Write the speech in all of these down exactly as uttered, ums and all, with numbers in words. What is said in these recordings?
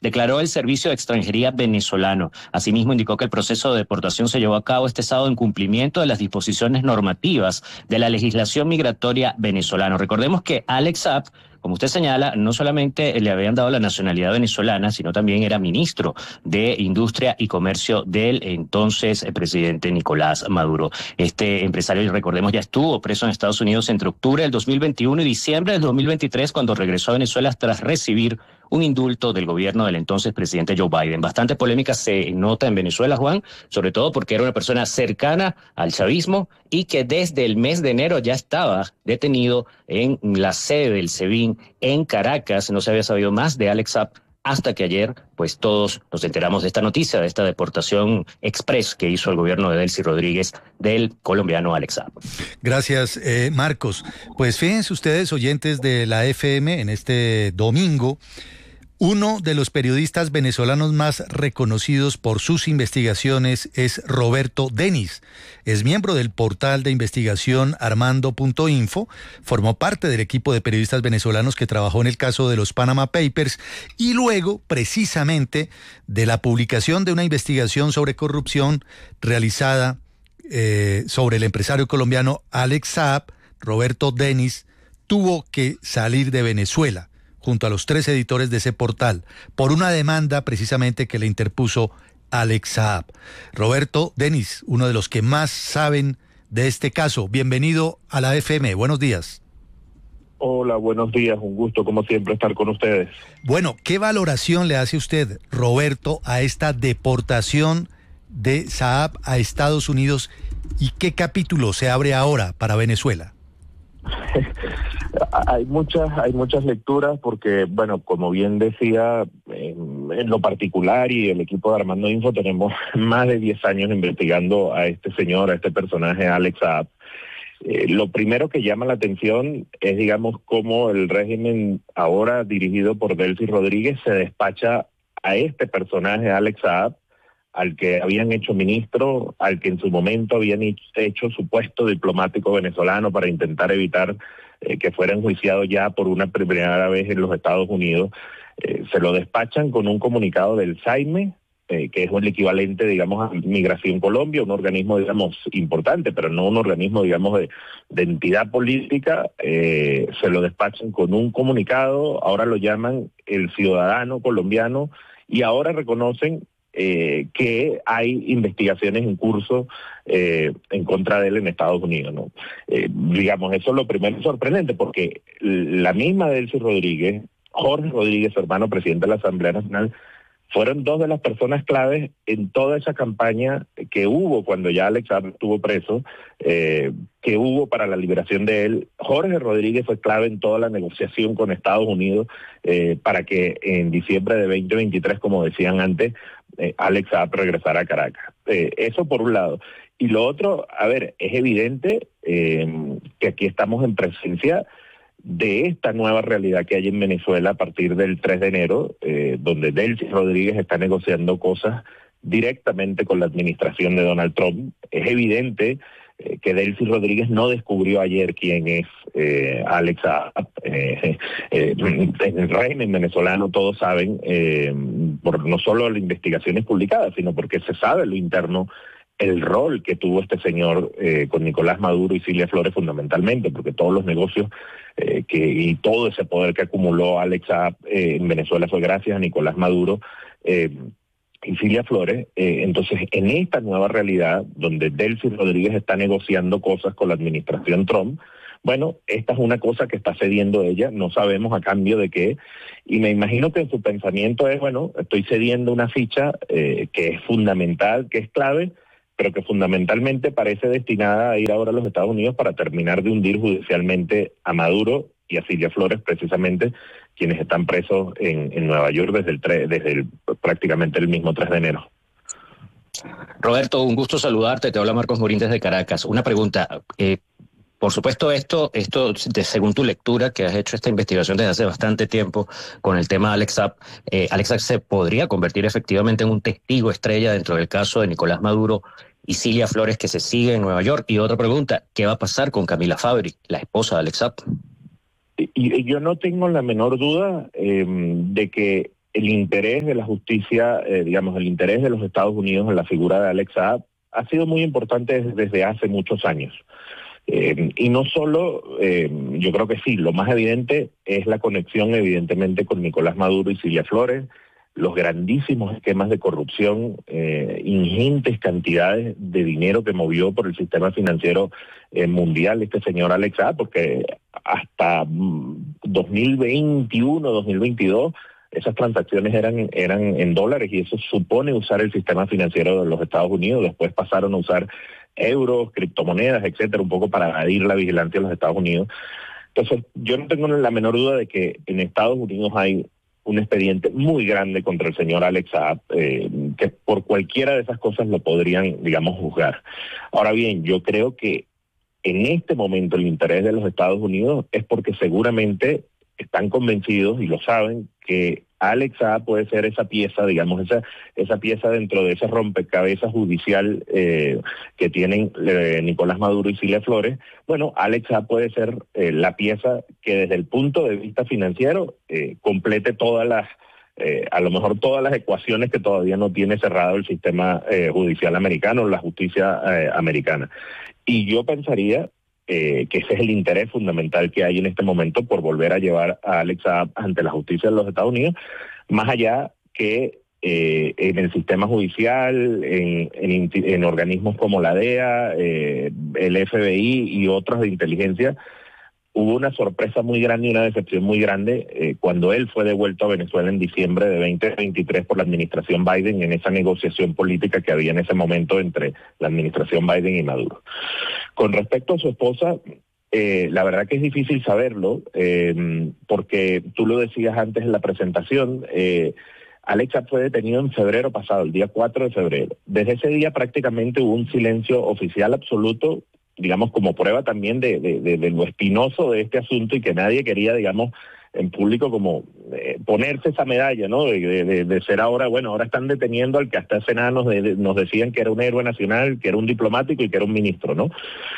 declaró el Servicio de Extranjería venezolano. Asimismo, indicó que el proceso de deportación se llevó a cabo este sábado en cumplimiento de las disposiciones normativas de la legislación migratoria venezolana. Recordemos que Alex Saab, como usted señala, no solamente le habían dado la nacionalidad venezolana, sino también era ministro de Industria y Comercio del entonces presidente Nicolás Maduro. Este empresario, recordemos, ya estuvo preso en Estados Unidos entre octubre del dos mil veintiuno y diciembre del dos mil veintitrés, cuando regresó a Venezuela tras recibir un indulto del gobierno del entonces presidente Joe Biden. Bastante polémica se nota en Venezuela, Juan, sobre todo porque era una persona cercana al chavismo y que desde el mes de enero ya estaba detenido en la sede del SEBIN en Caracas. No se había sabido más de Alex Saab hasta que ayer, pues todos nos enteramos de esta noticia, de esta deportación express que hizo el gobierno de Delcy Rodríguez del colombiano Alex Saab. Gracias, eh, Marcos. Pues fíjense ustedes, oyentes de la F M, en este domingo, uno de los periodistas venezolanos más reconocidos por sus investigaciones es Roberto Denis. Es miembro del portal de investigación armando punto info, formó parte del equipo de periodistas venezolanos que trabajó en el caso de los Panama Papers y luego, precisamente, de la publicación de una investigación sobre corrupción realizada eh, sobre el empresario colombiano Alex Saab. Roberto Denis tuvo que salir de Venezuela junto a los tres editores de ese portal, por una demanda precisamente que le interpuso Alex Saab. Roberto Denis, uno de los que más saben de este caso. Bienvenido a la F M. Buenos días. Hola, buenos días. Un gusto, como siempre, estar con ustedes. Bueno, ¿qué valoración le hace usted, Roberto, a esta deportación de Saab a Estados Unidos y qué capítulo se abre ahora para Venezuela? Hay muchas, hay muchas lecturas porque, bueno, como bien decía, en, en lo particular y el equipo de Armando Info tenemos más de diez años investigando a este señor, a este personaje, Alex Saab. Eh, lo primero que llama la atención es, digamos, cómo el régimen ahora dirigido por Delcy Rodríguez se despacha a este personaje, Alex Saab, al que habían hecho ministro, al que en su momento habían hecho su puesto diplomático venezolano para intentar evitar eh, que fuera enjuiciado ya por una primera vez en los Estados Unidos. Eh, se lo despachan con un comunicado del SAIME, eh, que es el equivalente, digamos, a Migración Colombia, un organismo, digamos, importante, pero no un organismo, digamos, de, de entidad política. Eh, se lo despachan con un comunicado, ahora lo llaman el ciudadano colombiano, y ahora reconocen Eh, que hay investigaciones en curso eh, en contra de él en Estados Unidos, ¿no? Eh, digamos, eso es lo primero sorprendente, porque la misma Delcy Rodríguez, Jorge Rodríguez, su hermano presidente de la Asamblea Nacional, fueron dos de las personas claves en toda esa campaña que hubo cuando ya Alex Saab estuvo preso, eh, que hubo para la liberación de él. Jorge Rodríguez fue clave en toda la negociación con Estados Unidos eh, para que en diciembre de veinte veintitrés, como decían antes, eh, Alex Saab regresara a Caracas. Eh, eso por un lado. Y lo otro, a ver, es evidente eh, que aquí estamos en presencia de esta nueva realidad que hay en Venezuela a partir del tres de enero, eh, donde Delcy Rodríguez está negociando cosas directamente con la administración de Donald Trump. Es evidente eh, que Delcy Rodríguez no descubrió ayer quién es eh, Alex Saab. Eh, eh, en el régimen venezolano todos saben, eh, por no solo las investigaciones publicadas, sino porque se sabe lo interno, el rol que tuvo este señor eh, con Nicolás Maduro y Cilia Flores fundamentalmente, porque todos los negocios eh, que y todo ese poder que acumuló Alex Saab eh, en Venezuela fue gracias a Nicolás Maduro eh, y Cilia Flores. Eh, entonces, en esta nueva realidad, donde Delcy Rodríguez está negociando cosas con la administración Trump, bueno, esta es una cosa que está cediendo ella, no sabemos a cambio de qué, y me imagino que en su pensamiento es, bueno, estoy cediendo una ficha eh, que es fundamental, que es clave, pero que fundamentalmente parece destinada a ir ahora a los Estados Unidos para terminar de hundir judicialmente a Maduro y a Cilia Flores, precisamente, quienes están presos en, en Nueva York desde el tre- desde el, prácticamente el mismo tres de enero. Roberto, un gusto saludarte, te habla Marcos Morín desde Caracas. Una pregunta, eh, por supuesto esto, esto de, según tu lectura, que has hecho esta investigación desde hace bastante tiempo con el tema Alex Saab, eh, Alex Saab se podría convertir efectivamente en un testigo estrella dentro del caso de Nicolás Maduro y Cilia Flores, que se sigue en Nueva York. Y otra pregunta, ¿qué va a pasar con Camila Fabri, la esposa de Alex Saab? Y, y yo no tengo la menor duda eh, de que el interés de la justicia, eh, digamos, el interés de los Estados Unidos en la figura de Alex Saab ha sido muy importante desde, desde hace muchos años. Eh, y no solo, eh, yo creo que sí, lo más evidente es la conexión evidentemente con Nicolás Maduro y Cilia Flores, los grandísimos esquemas de corrupción, eh, ingentes cantidades de dinero que movió por el sistema financiero eh, mundial este señor Alex Saab, porque hasta mm, dos mil veintiuno, dos mil veintidós, esas transacciones eran, eran en dólares y eso supone usar el sistema financiero de los Estados Unidos. Después pasaron a usar euros, criptomonedas, etcétera, un poco para evadir la vigilancia de los Estados Unidos. Entonces, yo no tengo la menor duda de que en Estados Unidos hay un expediente muy grande contra el señor Alex Saab, eh, que por cualquiera de esas cosas lo podrían, digamos, juzgar. Ahora bien, yo creo que en este momento el interés de los Estados Unidos es porque seguramente están convencidos y lo saben que Alex Saab puede ser esa pieza, digamos, esa esa pieza dentro de ese rompecabezas judicial eh, que tienen eh, Nicolás Maduro y Cilia Flores. Bueno, Alex Saab puede ser eh, la pieza que desde el punto de vista financiero eh, complete todas las, eh, a lo mejor todas las ecuaciones que todavía no tiene cerrado el sistema eh, judicial americano, la justicia eh, americana. Y yo pensaría Eh, que ese es el interés fundamental que hay en este momento por volver a llevar a Alex Saab ante la justicia de los Estados Unidos, más allá que eh, en el sistema judicial, en, en, en organismos como la D E A, eh, el F B I y otros de inteligencia. Hubo una sorpresa muy grande y una decepción muy grande eh, cuando él fue devuelto a Venezuela en diciembre de veinte veintitrés por la administración Biden en esa negociación política que había en ese momento entre la administración Biden y Maduro. Con respecto a su esposa, eh, la verdad que es difícil saberlo, eh, porque tú lo decías antes en la presentación, eh, Alex Saab fue detenido en febrero pasado, el día cuatro de febrero. Desde ese día prácticamente hubo un silencio oficial absoluto, digamos, como prueba también de, de, de, de lo espinoso de este asunto y que nadie quería, digamos, en público como eh, ponerse esa medalla, ¿no? De, de, de ser ahora, bueno, ahora están deteniendo al que hasta hace nada nos, de, nos decían que era un héroe nacional, que era un diplomático y que era un ministro, ¿no?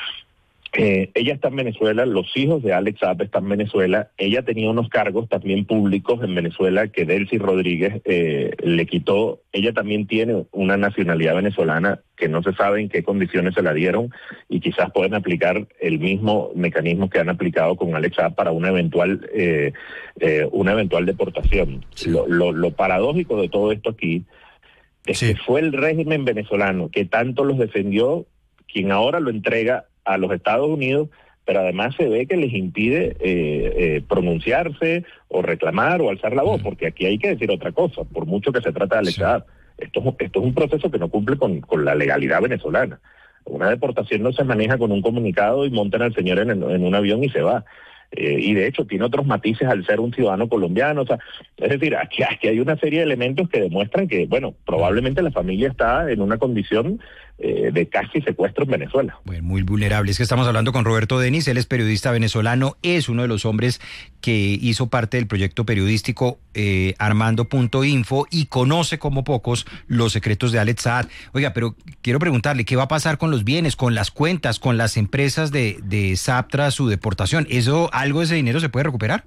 Eh, ella está en Venezuela, los hijos de Alex Saab están en Venezuela, ella tenía unos cargos también públicos en Venezuela que Delcy Rodríguez eh, le quitó. Ella también tiene una nacionalidad venezolana que no se sabe en qué condiciones se la dieron y quizás pueden aplicar el mismo mecanismo que han aplicado con Alex Saab para una eventual eh, eh, una eventual deportación. Sí. Lo, lo, lo paradójico de todo esto aquí es sí. que fue el régimen venezolano que tanto los defendió quien ahora lo entrega a los Estados Unidos, pero además se ve que les impide eh, eh, pronunciarse o reclamar o alzar la voz, porque aquí hay que decir otra cosa, por mucho que se trata de Alex Saab. Esto, esto es un proceso que no cumple con, con la legalidad venezolana. Una deportación no se maneja con un comunicado y montan al señor en, en un avión y se va. Eh, y de hecho tiene otros matices al ser un ciudadano colombiano, o sea, es decir, aquí, aquí hay una serie de elementos que demuestran que, bueno, probablemente la familia está en una condición eh, de casi secuestro en Venezuela. Bueno, muy vulnerable. Es que estamos hablando con Roberto Denis, él es periodista venezolano, es uno de los hombres que hizo parte del proyecto periodístico eh, Armando punto info y conoce como pocos los secretos de Alex Saab. Oiga, pero quiero preguntarle, ¿qué va a pasar con los bienes, con las cuentas, con las empresas de, de Saab tras su deportación? ¿Eso, algo de ese dinero se puede recuperar?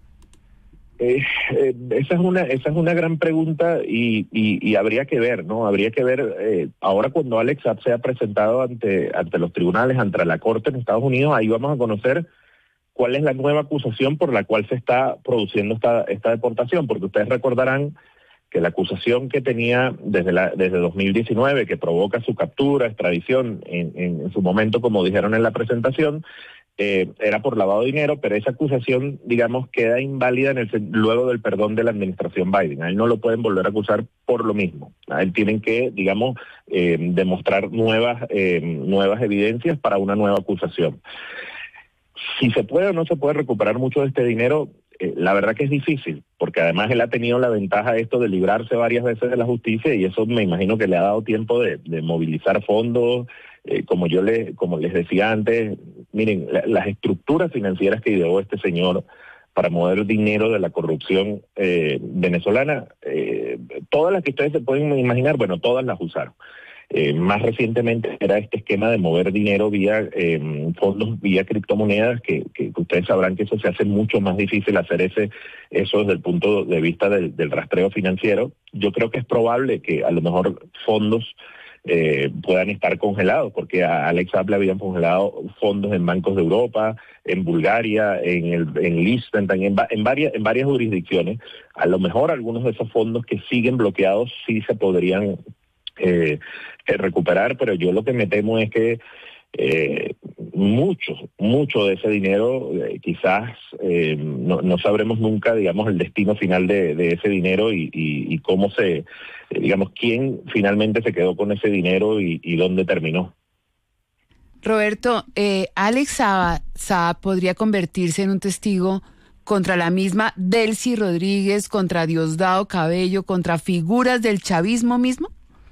Eh, eh, esa es una esa es una gran pregunta y, y, y habría que ver, ¿no? Habría que ver, eh, ahora cuando Alex Saab sea presentado ante, ante los tribunales, ante la Corte en Estados Unidos, ahí vamos a conocer cuál es la nueva acusación por la cual se está produciendo esta, esta deportación, porque ustedes recordarán que la acusación que tenía desde la desde dos mil diecinueve, que provoca su captura, extradición, en, en, en su momento, como dijeron en la presentación, eh, era por lavado de dinero, pero esa acusación, digamos, queda inválida en el, luego del perdón de la administración Biden. A él no lo pueden volver a acusar por lo mismo. A él tienen que, digamos, eh, demostrar nuevas, eh, nuevas evidencias para una nueva acusación. Si se puede o no se puede recuperar mucho de este dinero, eh, la verdad que es difícil, porque además él ha tenido la ventaja de esto de librarse varias veces de la justicia y eso me imagino que le ha dado tiempo de, de movilizar fondos, eh, como yo le, como les decía antes, miren, la, las estructuras financieras que ideó este señor para mover dinero de la corrupción eh, venezolana, eh, todas las que ustedes se pueden imaginar, bueno, todas las usaron. Eh, más recientemente era este esquema de mover dinero vía eh, fondos, vía criptomonedas, que, que, que ustedes sabrán que eso se hace mucho más difícil hacer ese eso desde el punto de vista del, del rastreo financiero. Yo creo que es probable que a lo mejor fondos Eh, puedan estar congelados, porque a Alex Saab le habían congelado fondos en bancos de Europa, en Bulgaria, en el en Liechtenstein, en, en varias en varias jurisdicciones. A lo mejor algunos de esos fondos que siguen bloqueados sí se podrían eh, recuperar, pero yo lo que me temo es que eh, mucho, mucho de ese dinero, eh, quizás eh, no, no sabremos nunca, digamos, el destino final de, de ese dinero y, y, y cómo se, eh, digamos, quién finalmente se quedó con ese dinero y, y dónde terminó. Roberto, eh, Alex Saab, Saab podría convertirse en un testigo contra la misma Delcy Rodríguez, contra Diosdado Cabello, contra figuras del chavismo mismo.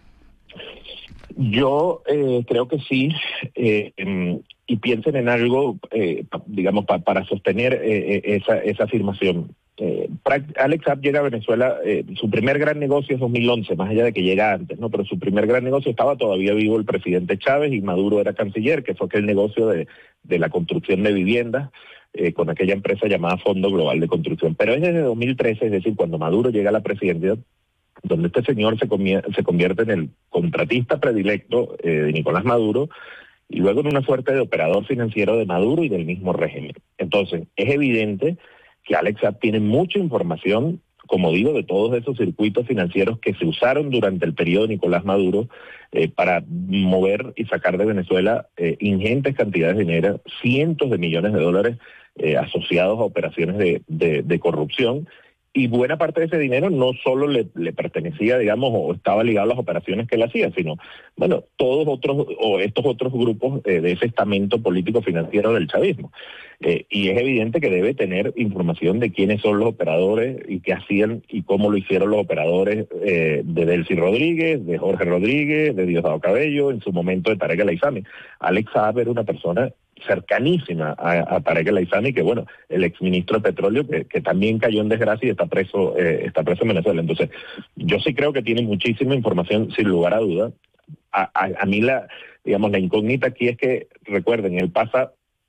Yo eh, creo que sí, eh, eh, y piensen en algo, eh, digamos, pa, para sostener eh, esa, esa afirmación. Eh, Alex Saab llega a Venezuela, eh, su primer gran negocio es dos mil once, más allá de que llega antes, ¿no? Pero su primer gran negocio estaba todavía vivo el presidente Chávez y Maduro era canciller, que fue aquel negocio de, de la construcción de viviendas eh, con aquella empresa llamada Fondo Global de Construcción. Pero es desde dos mil trece, es decir, cuando Maduro llega a la presidencia, donde este señor se, se convierte en el contratista predilecto eh, de Nicolás Maduro y luego en una suerte de operador financiero de Maduro y del mismo régimen. Entonces, es evidente que Alex Saab tiene mucha información, como digo, de todos esos circuitos financieros que se usaron durante el periodo de Nicolás Maduro eh, para mover y sacar de Venezuela eh, ingentes cantidades de dinero, cientos de millones de dólares eh, asociados a operaciones de, de, de corrupción. Y buena parte de ese dinero no solo le, le pertenecía, digamos, o estaba ligado a las operaciones que él hacía, sino, bueno, todos otros, o estos otros grupos eh, de ese estamento político-financiero del chavismo. Eh, y es evidente que debe tener información de quiénes son los operadores y qué hacían y cómo lo hicieron los operadores eh, de Delcy Rodríguez, de Jorge Rodríguez, de Diosdado Cabello, en su momento de Tarek El Aissami. Alex Saab era una persona cercanísima a, a Tarek El Aissami, que bueno, el exministro de Petróleo, que, que también cayó en desgracia y está preso, eh, está preso en Venezuela. Entonces, yo sí creo que tiene muchísima información, sin lugar a duda. A, a, a mí la, digamos, la incógnita aquí es que, recuerden, él pasa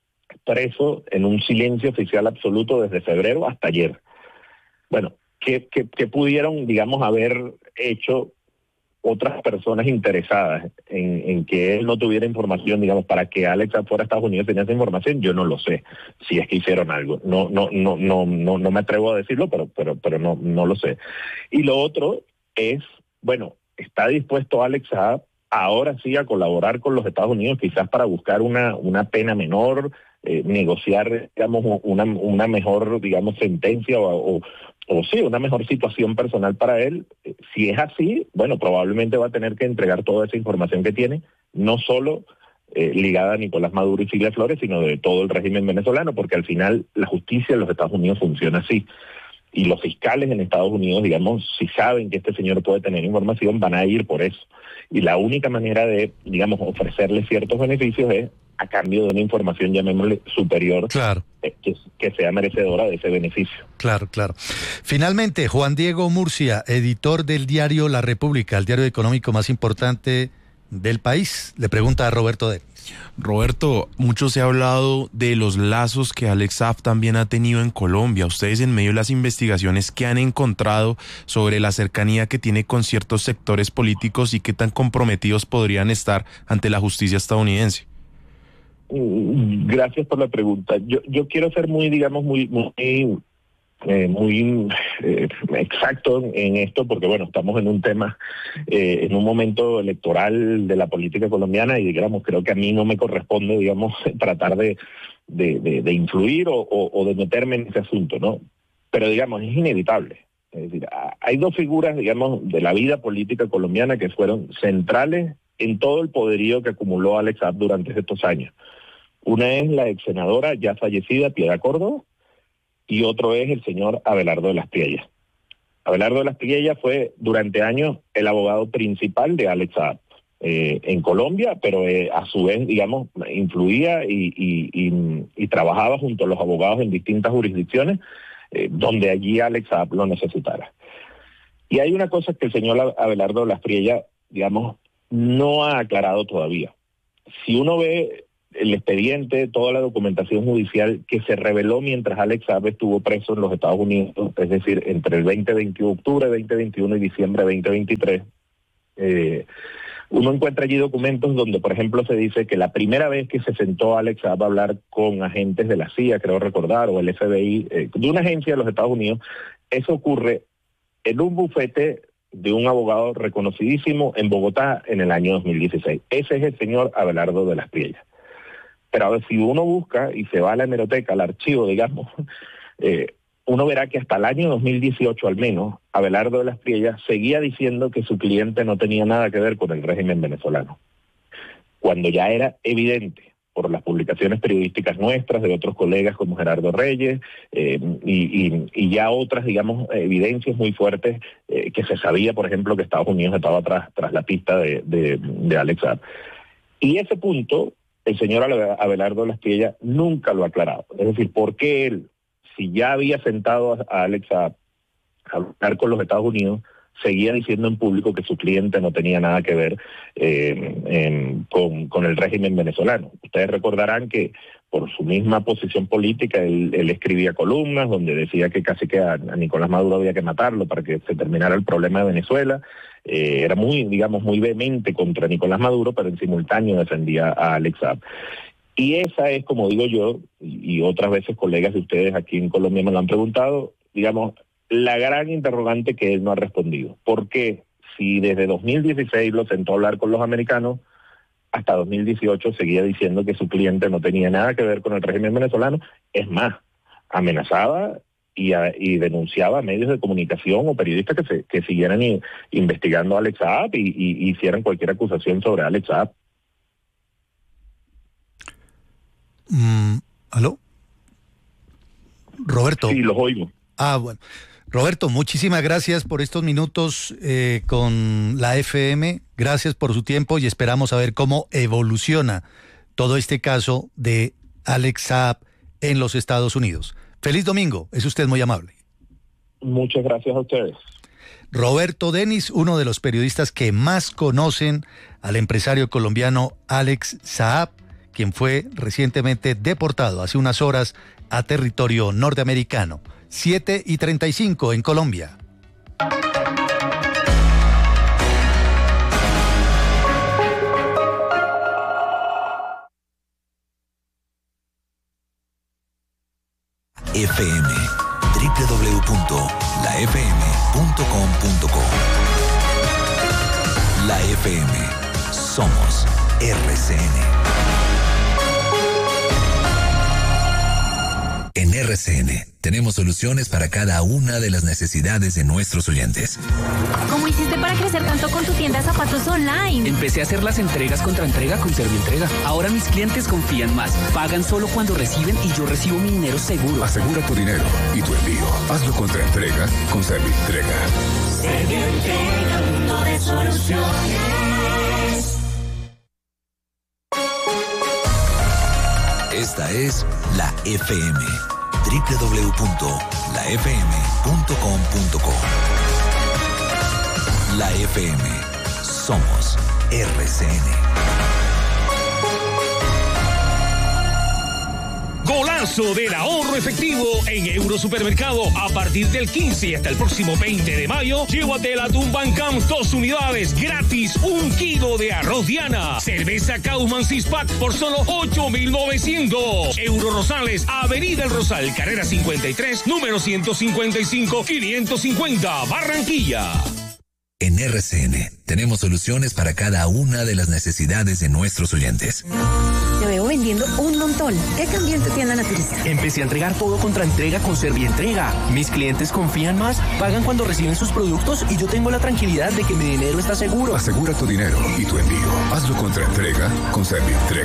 preso en un silencio oficial absoluto desde febrero hasta ayer. Bueno, ¿qué, qué, qué pudieron, digamos, haber hecho otras personas interesadas en, en que él no tuviera información, digamos, para que Alex fuera a Estados Unidos tenía esa información? Yo no lo sé, si es que hicieron algo. No, no, no, no, no, no me atrevo a decirlo, pero, pero, pero no, no lo sé. Y lo otro es, bueno, ¿está dispuesto Alex a ahora sí a colaborar con los Estados Unidos, quizás para buscar una, una pena menor, eh, negociar, digamos, una, una mejor, digamos, sentencia o, o o sí, una mejor situación personal para él? Si es así, bueno, probablemente va a tener que entregar toda esa información que tiene, no solo eh, ligada a Nicolás Maduro y Cilia Flores, sino de todo el régimen venezolano, porque al final la justicia en los Estados Unidos funciona así. Y los fiscales en Estados Unidos, digamos, si saben que este señor puede tener información, van a ir por eso. Y la única manera de, digamos, ofrecerle ciertos beneficios es a cambio de una información, llamémosle, superior, claro, eh, que, que sea merecedora de ese beneficio. Claro, claro. Finalmente, Juan Diego Murcia, editor del diario La República, el diario económico más importante del país, le pregunta a Roberto Denis. Roberto, mucho se ha hablado de los lazos que Alex Saab también ha tenido en Colombia. Ustedes, en medio de las investigaciones que han encontrado sobre la cercanía que tiene con ciertos sectores políticos y qué tan comprometidos podrían estar ante la justicia estadounidense. Gracias por la pregunta. Yo yo quiero ser muy, digamos, muy muy eh, muy eh, exacto en esto, porque bueno, estamos en un tema, eh, en un momento electoral de la política colombiana y digamos, creo que a mí no me corresponde, digamos, tratar de de, de, de influir o, o, o de meterme en ese asunto, ¿no? Pero digamos, es inevitable. Es decir, hay dos figuras, digamos, de la vida política colombiana que fueron centrales en todo el poderío que acumuló Alex Saab durante estos años. Una es la ex senadora ya fallecida, Piedad Córdoba, y otro es el señor Abelardo de las Priellas. Abelardo de las Priellas fue durante años el abogado principal de Alex Saab eh, en Colombia, pero eh, a su vez, digamos, influía y, y, y, y trabajaba junto a los abogados en distintas jurisdicciones eh, donde allí Alex Saab lo necesitara. Y hay una cosa que el señor Abelardo de las Priellas, digamos, no ha aclarado todavía. Si uno ve el expediente, toda la documentación judicial que se reveló mientras Alex Saab estuvo preso en los Estados Unidos, es decir, entre el veinte veintiuno, octubre veinte veintiuno y diciembre veinte veintitrés, eh, uno encuentra allí documentos donde, por ejemplo, se dice que la primera vez que se sentó Alex Saab a hablar con agentes de la C I A, creo recordar, o el F B I, eh, de una agencia de los Estados Unidos, eso ocurre en un bufete de un abogado reconocidísimo en Bogotá en el año dos mil dieciséis. Ese es el señor Abelardo de las Priellas. Pero a ver, si uno busca y se va a la hemeroteca, al archivo, digamos, eh, uno verá que hasta el año dos mil dieciocho al menos, Abelardo de las Priellas seguía diciendo que su cliente no tenía nada que ver con el régimen venezolano, cuando ya era evidente por las publicaciones periodísticas nuestras, de otros colegas como Gerardo Reyes, eh, y, y, y ya otras, digamos, evidencias muy fuertes, eh, que se sabía, por ejemplo, que Estados Unidos estaba tras, tras la pista de, de, de Alex Saab. Y ese punto, el señor Abelardo de las Priellas nunca lo ha aclarado. Es decir, ¿por qué él, si ya había sentado a, a Alex Saab a hablar con los Estados Unidos, seguía diciendo en público que su cliente no tenía nada que ver eh, en, con, con el régimen venezolano? Ustedes recordarán que por su misma posición política él, él escribía columnas donde decía que casi que a, a Nicolás Maduro había que matarlo para que se terminara el problema de Venezuela. Eh, era muy, digamos, muy vehemente contra Nicolás Maduro, pero en simultáneo defendía a Alex Saab. Y esa es, como digo yo, y, y otras veces colegas de ustedes aquí en Colombia me lo han preguntado, digamos, la gran interrogante que él no ha respondido. ¿Por qué? Si desde dos mil dieciséis lo sentó a hablar con los americanos, hasta dos mil dieciocho seguía diciendo que su cliente no tenía nada que ver con el régimen venezolano. Es más, amenazaba y, a, y denunciaba a medios de comunicación o periodistas que, se, que siguieran i, investigando a Alex Saab y, y, y hicieran cualquier acusación sobre Alex Saab. Mm, ¿Aló? Roberto. Sí, los oigo. Ah, bueno. Roberto, muchísimas gracias por estos minutos eh, con la F M. Gracias por su tiempo y esperamos saber cómo evoluciona todo este caso de Alex Saab en los Estados Unidos. Feliz domingo, es usted muy amable. Muchas gracias a ustedes. Roberto Denis, uno de los periodistas que más conocen al empresario colombiano Alex Saab, quien fue recientemente deportado hace unas horas a territorio norteamericano. siete y treinta y cinco en Colombia. F M, doble u doble u doble u punto la f m punto com punto co. La F M, somos R C N. En R C N tenemos soluciones para cada una de las necesidades de nuestros oyentes. ¿Cómo hiciste para crecer tanto con tu tienda de zapatos online? Empecé a hacer las entregas contra entrega con Servientrega. Ahora mis clientes confían más. Pagan solo cuando reciben y yo recibo mi dinero seguro. Asegura tu dinero y tu envío. Hazlo contra entrega con Servientrega. Servientrega, mundo de soluciones. Esta es la F M, doble u doble u doble u punto la f m punto com punto co. La F M, somos R C N. Golazo del ahorro efectivo en Eurosupermercado. A partir del quince y hasta el próximo veinte de mayo, llévate la Tumbancam dos unidades gratis, un kilo de arroz Diana. Cerveza Kaufman Six Pack por solo ocho mil novecientos. Euro Rosales, Avenida El Rosal, carrera cincuenta y tres, número ciento cincuenta y cinco, quinientos cincuenta, Barranquilla. En R C N tenemos soluciones para cada una de las necesidades de nuestros oyentes. Te veo vendiendo un montón. ¿Qué cambió en tu tienda naturista? Empecé a entregar todo contra entrega con Servientrega. Mis clientes confían más, pagan cuando reciben sus productos y yo tengo la tranquilidad de que mi dinero está seguro. Asegura tu dinero y tu envío. Hazlo contra entrega con Servientrega.